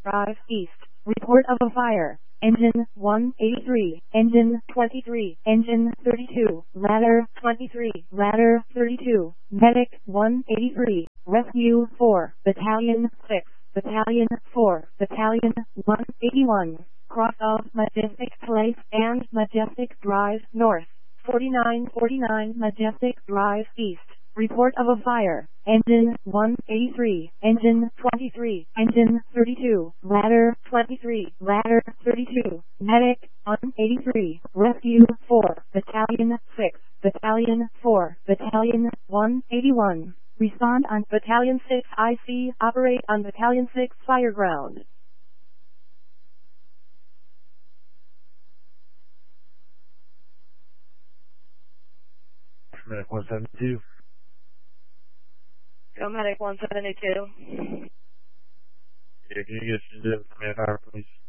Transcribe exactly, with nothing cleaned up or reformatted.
Drive East. Report of a fire. Engine one eighty-three, Engine twenty-three, Engine thirty-two, Ladder twenty-three, Ladder thirty-two, Medic one eighty-three, Rescue four, Battalion six, Battalion four, Battalion one eighty-one, cross of Majestic Place and Majestic Drive North, forty-nine forty-nine Majestic Drive East. Report of a fire. Engine one eighty-three, Engine twenty-three, Engine thirty-two, Ladder twenty-three, Ladder thirty-two, Medic one eighty-three, Rescue four, Battalion six, Battalion four, Battalion one eighty-one. Respond on Battalion six I C. Operate on Battalion six fire ground. Medic one seventy-two. Go Medic one seventy-two. Yeah, can you get to the command fire, please?